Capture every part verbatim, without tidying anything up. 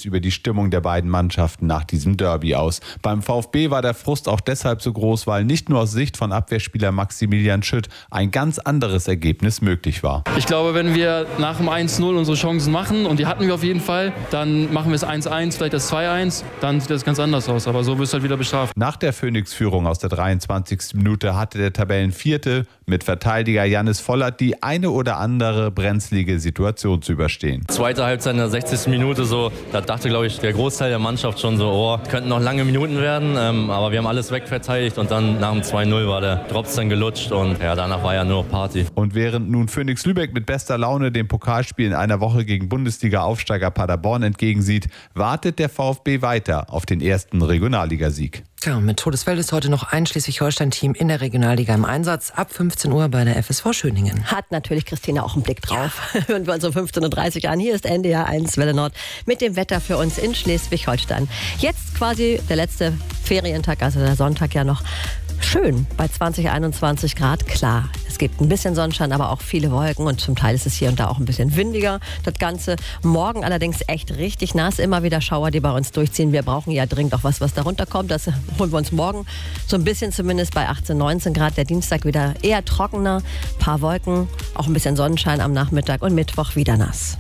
zunächst über die Stimmung der beiden Mannschaften nach diesem Derby aus. Beim VfB war der Frust auch deshalb so groß, weil nicht nur aus Sicht von Abwehrspieler Maximilian Schütt ein ganz anderes Ergebnis möglich war. Ich glaube, wenn wir nach dem eins null unsere Chancen machen, und die hatten wir auf jeden Fall, dann machen wir es eins eins, vielleicht das zwei eins, dann sieht das ganz anders aus. Aber so wirst du halt wieder bestraft. Nach der Phoenix-Führung aus der dreiundzwanzigsten Minute hatte der Tabellenvierte mit Verteidiger Jannis Vollert die eine oder andere brenzlige Situation zu überstehen. Zweite Halbzeit in der sechzigsten Minute, so, da dachte, glaube ich, der Großteil der Mannschaft schon so, oh, könnten noch lange Minuten werden, ähm, aber wir haben alles wegverteidigt und dann nach dem zwei null war der Drops dann gelutscht und ja, danach war ja nur noch Party. Und während nun Phoenix Lübeck mit bester Laune dem Pokalspiel in einer Woche gegen Bundesliga-Aufsteiger Paderborn entgegensieht, wartet der VfB weiter auf den ersten Regionalligasieg. Ja, mit Todesfeld ist heute noch ein Schleswig-Holstein-Team in der Regionalliga im Einsatz. Ab fünfzehn Uhr bei der F S V Schöningen. Hat natürlich Christina auch einen Blick drauf. Ja. Hören wir uns um fünfzehn Uhr dreißig an. Hier ist N D R eins Welle Nord mit dem Wetter für uns in Schleswig-Holstein. Jetzt quasi der letzte Ferientag, also der Sonntag ja noch. Schön bei zwanzig, einundzwanzig Grad, klar. Es gibt ein bisschen Sonnenschein, aber auch viele Wolken und zum Teil ist es hier und da auch ein bisschen windiger. Das Ganze morgen allerdings echt richtig nass. Immer wieder Schauer, die bei uns durchziehen. Wir brauchen ja dringend auch was, was da runterkommt. Das holen wir uns morgen so ein bisschen zumindest bei achtzehn, neunzehn Grad. Der Dienstag wieder eher trockener, paar Wolken, auch ein bisschen Sonnenschein am Nachmittag und Mittwoch wieder nass.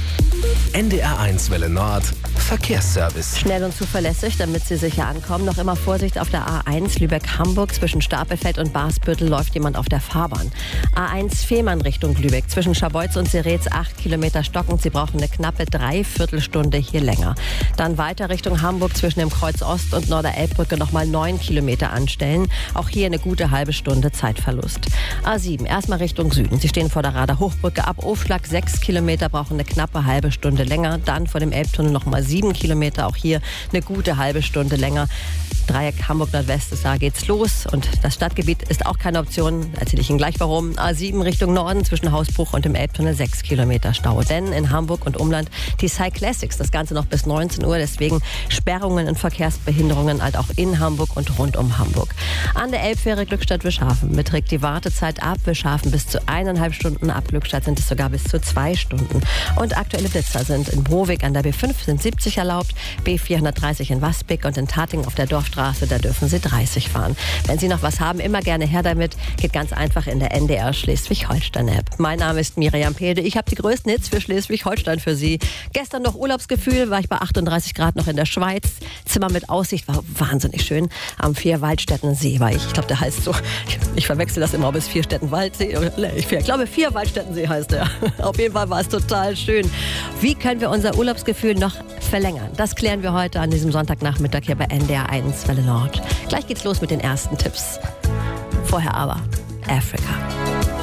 N D R eins Welle Nord Verkehrsservice. Schnell und zuverlässig, damit Sie sicher ankommen. Noch immer Vorsicht auf der A eins Lübeck-Hamburg. Zwischen Stapelfeld und Barsbüttel läuft jemand auf der Fahrbahn. A eins Fehmarn Richtung Lübeck. Zwischen Scharbeutz und Seretz acht Kilometer stockend. Sie brauchen eine knappe Dreiviertelstunde hier länger. Dann weiter Richtung Hamburg zwischen dem Kreuz Ost und Norderelbbrücke nochmal neun Kilometer anstellen. Auch hier eine gute halbe Stunde Zeitverlust. A sieben erstmal Richtung Süden. Sie stehen vor der Rader Hochbrücke ab Aufschlag sechs Kilometer, brauchen eine knappe halbe Stunde länger. Dann vor dem Elbtunnel nochmal sieben Kilometer, auch hier eine gute halbe Stunde länger. Dreieck Hamburg Nordwest, da geht's los und das Stadtgebiet ist auch keine Option. Erzähle ich Ihnen gleich warum. A sieben Richtung Norden zwischen Hausbruch und dem Elbtunnel sechs Kilometer Stau. Denn in Hamburg und Umland die Cyclassics, das Ganze noch bis neunzehn Uhr, deswegen Sperrungen und Verkehrsbehinderungen halt auch in Hamburg und rund um Hamburg. An der Elbfähre Glückstadt-Wischhafen beträgt die Wartezeit ab Wischhafen bis zu eineinhalb Stunden, ab Glückstadt sind es sogar bis zu zwei Stunden. Und aktuelle Blitzer sind in Browig an der B fünf sind siebzig erlaubt, B vierhundertdreißig in Waspik und in Tating auf der Dorfstraße, da dürfen Sie dreißig fahren. Wenn Sie noch was haben, immer gerne her damit. Geht ganz einfach in der N D R Schleswig-Holstein-App. Mein Name ist Miriam Pede. Ich habe die größten Hits für Schleswig-Holstein für Sie. Gestern noch Urlaubsgefühl, war ich bei achtunddreißig Grad noch in der Schweiz. Zimmer mit Aussicht war wahnsinnig schön. Am Vierwaldstätten-See war ich. Ich glaube, der heißt so. Ich, ich verwechsel das immer, ob es Vierstätten-Waldsee oder ich glaube, Vierwaldstätten-See heißt der. Auf jeden Fall war es total schön. Wie können wir unser Urlaubsgefühl noch verlängern? Das klären wir heute an diesem Sonntagnachmittag hier bei N D R eins Welle Nord. Gleich geht's los mit den ersten Tipps. Vorher aber Afrika.